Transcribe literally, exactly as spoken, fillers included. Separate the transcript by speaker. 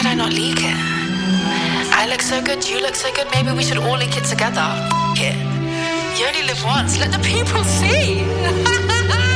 Speaker 1: did I not leak it? I look so good, you look so good, maybe we should all leak it together. F- it. You only live once, let the people see.